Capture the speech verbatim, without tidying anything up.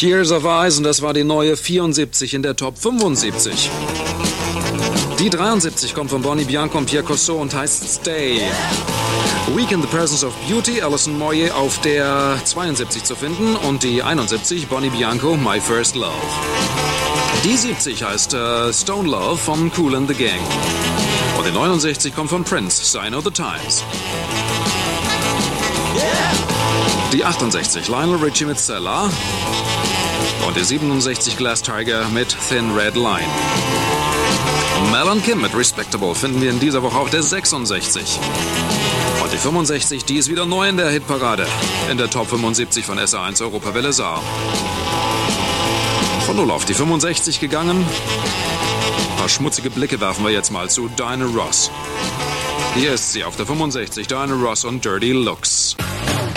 Tears of Ice, und das war die neue vierundsiebzig in der Top fünfundsiebzig. Die dreiundsiebzig kommt von Bonnie Bianco und Pierre Cosso und heißt Stay. Weak in the Presence of Beauty, Alison Moyet auf der zweiundsiebzig zu finden, und die einundsiebzig, Bonnie Bianco, My First Love. Die siebzig heißt äh, Stone Love von Kool and the Gang. Und die neunundsechzig kommt von Prince, Sign of the Times. Die achtundsechzig, Lionel Richie mit Stella. Und die siebenundsechzig, Glass Tiger mit Thin Red Line. Mel und Kim mit Respectable finden wir in dieser Woche auf der sechsundsechzig. Und die fünfundsechzig, die ist wieder neu in der Hitparade. In der Top fünfundsiebzig von S R eins Europawelle Saar. Von null auf die fünfundsechzig gegangen. Ein paar schmutzige Blicke werfen wir jetzt mal zu Diana Ross. Hier ist sie auf der fünfundsechzig, Diana Ross und Dirty Looks.